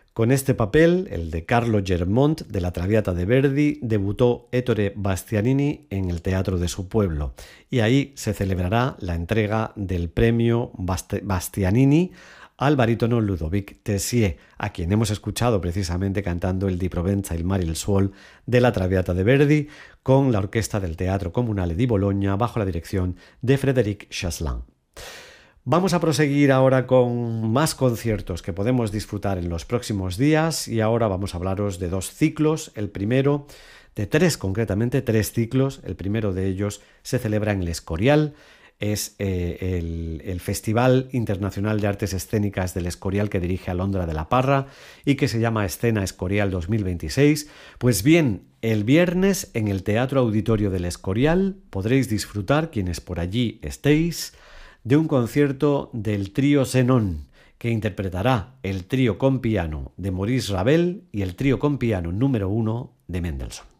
Con este papel, el de Carlo Germont de la Traviata de Verdi, debutó Ettore Bastianini en el teatro de su pueblo, y ahí se celebrará la entrega del premio Bastianini al barítono Ludovic Tessier, a quien hemos escuchado precisamente cantando el Di Provenza il mare il suol de la Traviata de Verdi con la orquesta del Teatro Comunale di Bologna bajo la dirección de Frédéric Chasselin. Vamos a proseguir ahora con más conciertos que podemos disfrutar en los próximos días, y ahora vamos a hablaros de dos ciclos. El primero, de tres concretamente, tres ciclos. El primero de ellos se celebra en El Escorial. Es el Festival Internacional de Artes Escénicas del Escorial, que dirige Alondra de la Parra y que se llama Escena Escorial 2026. Pues bien, el viernes en el Teatro Auditorio del Escorial podréis disfrutar, quienes por allí estéis, de un concierto del trío Zenon, que interpretará el trío con piano de Maurice Ravel y el trío con piano número 1 de Mendelssohn.